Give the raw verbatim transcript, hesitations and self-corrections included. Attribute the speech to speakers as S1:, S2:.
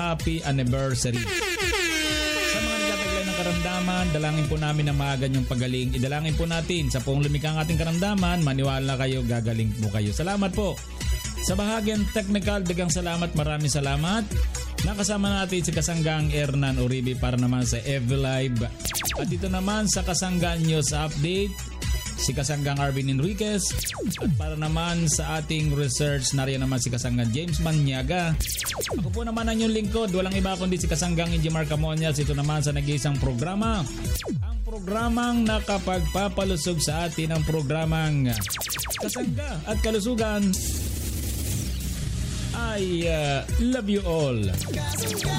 S1: happy anniversary. Sa mga nagtataglay ng karamdaman, dalangin po namin ang maaga niyong pagaling. Idalangin po natin sa poong lumikha ang ating karamdaman, maniwala kayo, gagaling po kayo. Salamat po. Sa bahagyang technical, dagang salamat, maraming salamat. Nakasama natin si Kasanggang Ernan Uribe para naman sa F V Live. At dito naman sa Kasanggang News Update, si Kasanggang Arvin Enriquez. At para naman sa ating research, nariyan naman si Kasanggang James Manyaga. Ako po naman ang inyong lingkod, walang iba kundi si Kasanggang Injimar Camonias. Ito naman sa nag-iisang programa, ang programang nakapagpapalusog sa atin, ang programang Kasangga at Kalusugan. I uh, love you all.